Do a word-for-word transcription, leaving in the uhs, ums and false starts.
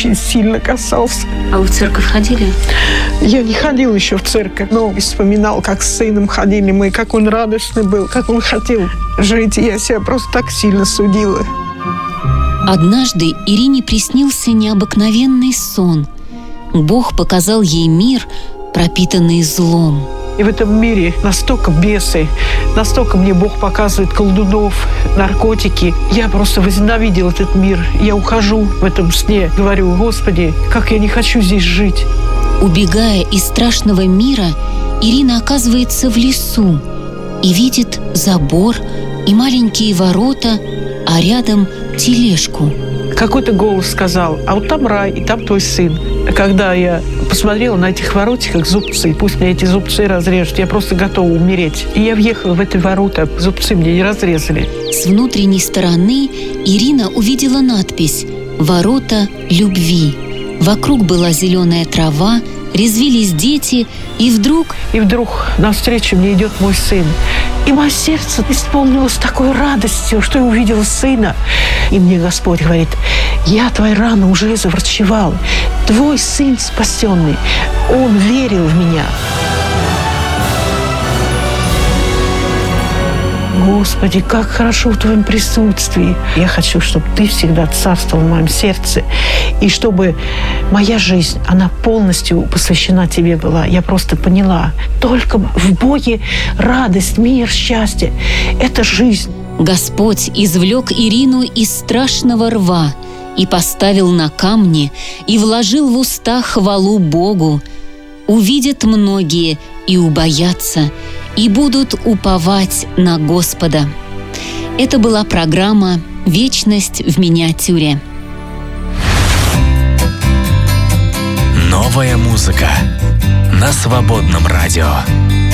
очень сильно касался. А вы в церковь ходили? Я не ходила еще в церковь, но вспоминал, как с сыном ходили мы, как он радостный был, как он хотел жить. Я себя просто так сильно судила. Однажды Ирине приснился необыкновенный сон. Бог показал ей мир, пропитанный злом. И в этом мире настолько бесы, настолько мне Бог показывает колдунов, наркотики. Я просто возненавидела этот мир. Я ухожу в этом сне, говорю: Господи, как я не хочу здесь жить. Убегая из страшного мира, Ирина оказывается в лесу и видит забор и маленькие ворота, а рядом тележку. Какой-то голос сказал: а вот там рай, и там твой сын. Когда я посмотрела на этих воротиках зубцы, пусть мне эти зубцы разрежут, я просто готова умереть. И я въехала в эти ворота, зубцы мне не разрезали. С внутренней стороны Ирина увидела надпись «Ворота любви». Вокруг была зеленая трава, резвились дети, и вдруг... И вдруг навстречу мне идет мой сын. И мое сердце исполнилось такой радостью, что я увидела сына. И мне Господь говорит: я твои раны уже заврачевал. Твой сын спасенный, он верил в меня. Господи, как хорошо в Твоем присутствии. Я хочу, чтобы Ты всегда царствовал в моем сердце. И чтобы моя жизнь, она полностью посвящена Тебе была. Я просто поняла. Только в Боге радость, мир, счастье. Это жизнь. Господь извлек Ирину из страшного рва и поставил на камни, и вложил в уста хвалу Богу. Увидят многие и убоятся, и будут уповать на Господа. Это была программа «Вечность в миниатюре». Новая музыка на Свободном радио.